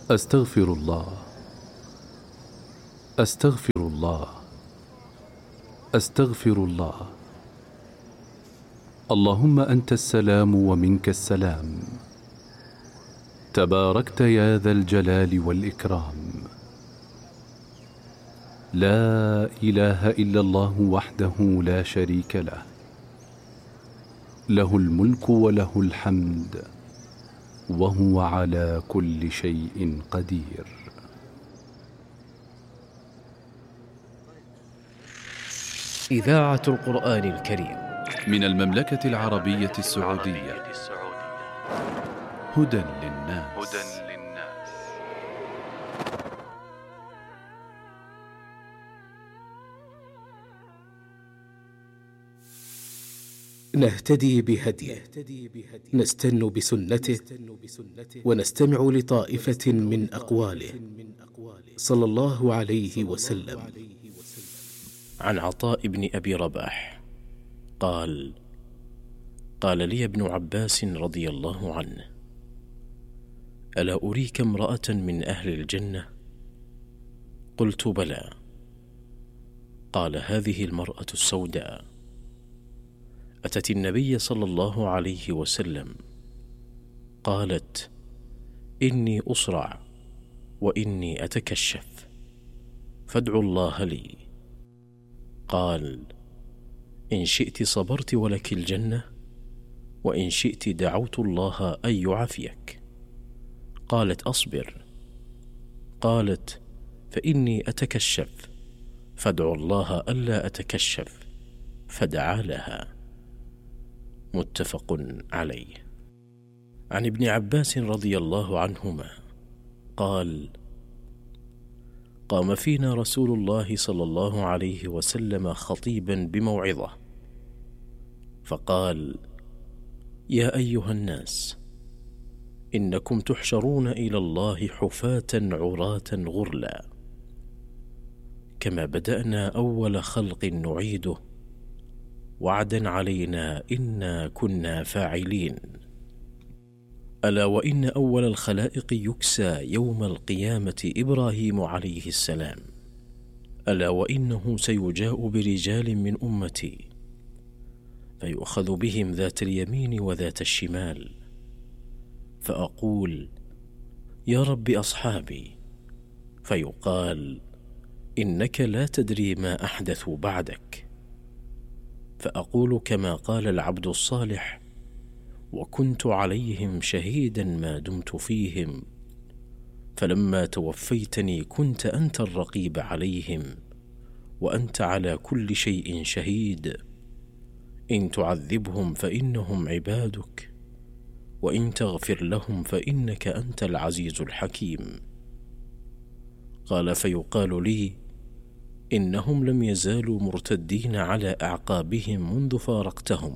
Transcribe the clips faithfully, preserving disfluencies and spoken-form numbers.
أستغفر الله أستغفر الله أستغفر الله. اللهم أنت السلام ومنك السلام، تباركت يا ذا الجلال والإكرام. لا إله إلا الله وحده لا شريك له، له الملك وله الحمد وهو على كل شيء قدير. إذاعة القرآن الكريم من المملكة العربية السعودية. هدى للناس. نهتدي بهديه، نستن بسنته، ونستمع لطائفة من أقواله صلى الله عليه وسلم. عن عطاء بن أبي رباح قال: قال لي ابن عباس رضي الله عنه: ألا أريك امرأة من أهل الجنة؟ قلت: بلى. قال: هذه المرأة السوداء أتت النبي صلى الله عليه وسلم، قالت: إني أصرع وإني أتكشف، فادعوا الله لي. قال: إن شئت صبرت ولك الجنة، وإن شئت دعوت الله أن يعافيك. قالت: أصبر. قالت: فإني أتكشف، فادعوا الله ألا أتكشف، فدعا لها. متفق عليه. عن ابن عباس رضي الله عنهما قال: قام فينا رسول الله صلى الله عليه وسلم خطيبا بموعظة، فقال: يا أيها الناس، إنكم تحشرون إلى الله حفاة عراة غرلا، كما بدأنا أول خلق نعيده، وعدا علينا إنا كنا فاعلين. ألا وإن أول الخلائق يكسى يوم القيامة إبراهيم عليه السلام، ألا وإنه سيجاء برجال من أمتي فيؤخذ بهم ذات اليمين وذات الشمال، فأقول: يا رب أصحابي، فيقال: إنك لا تدري ما أحدثوا بعدك. فأقول كما قال العبد الصالح: وكنت عليهم شهيدا ما دمت فيهم، فلما توفيتني كنت أنت الرقيب عليهم، وأنت على كل شيء شهيد. إن تعذبهم فإنهم عبادك، وإن تغفر لهم فإنك أنت العزيز الحكيم. قال: فيقال لي: إنهم لم يزالوا مرتدين على أعقابهم منذ فارقتهم.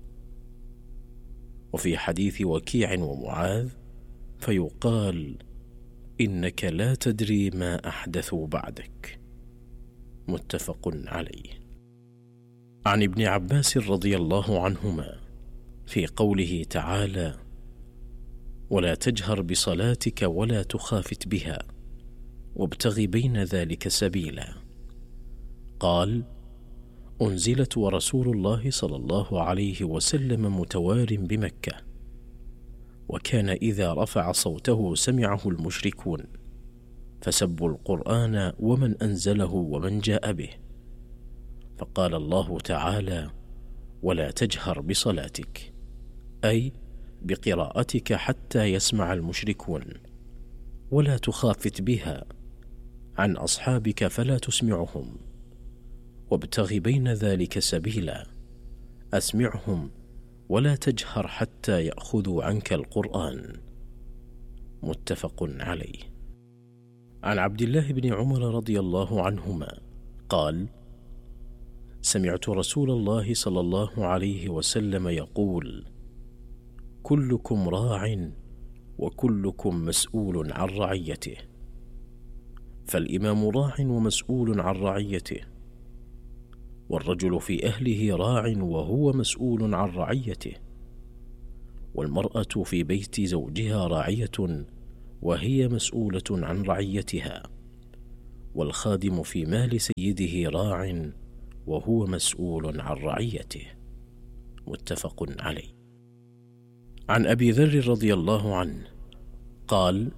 وفي حديث وكيع ومعاذ فيقال: إنك لا تدري ما أحدثوا بعدك. متفق عليه. عن ابن عباس رضي الله عنهما في قوله تعالى: ولا تجهر بصلاتك ولا تخافت بها وابتغ بين ذلك سبيلا، قال: أنزلت ورسول الله صلى الله عليه وسلم متوار بمكة، وكان إذا رفع صوته سمعه المشركون، فسبوا القرآن ومن أنزله ومن جاء به، فقال الله تعالى: ولا تجهر بصلاتك، أي بقراءتك حتى يسمع المشركون، ولا تخافت بها عن أصحابك فلا تسمعهم، وابتغ بين ذلك سبيلا، أسمعهم ولا تجهر حتى يأخذوا عنك القرآن. متفق عليه. عن عبد الله بن عمر رضي الله عنهما قال: سمعت رسول الله صلى الله عليه وسلم يقول: كلكم راع وكلكم مسؤول عن رعيته. فالإمام راع ومسؤول عن رعيته، والرجل في أهله راع وهو مسؤول عن رعيته، والمرأة في بيت زوجها راعية وهي مسؤولة عن رعيتها، والخادم في مال سيده راع وهو مسؤول عن رعيته. متفق عليه. عن أبي ذر رضي الله عنه قال: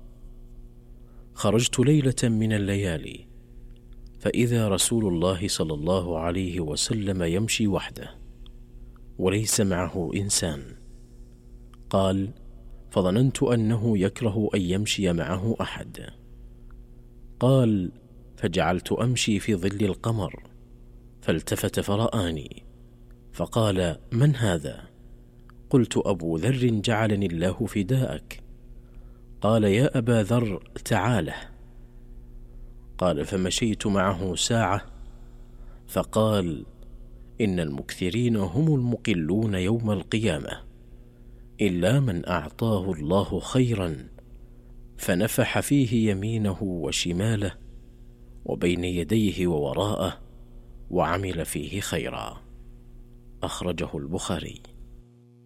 خرجت ليلة من الليالي فإذا رسول الله صلى الله عليه وسلم يمشي وحده وليس معه إنسان. قال: فظننت أنه يكره أن يمشي معه أحد. قال: فجعلت أمشي في ظل القمر، فالتفت فرآني فقال: من هذا؟ قلت: أبو ذر جعلني الله فداءك. قال: يا أبا ذر تعاله. قال: فمشيت معه ساعة فقال: إن المكثرين هم المقلون يوم القيامة، إلا من أعطاه الله خيرا فنفح فيه يمينه وشماله وبين يديه ووراءه وعمل فيه خيرا. أخرجه البخاري.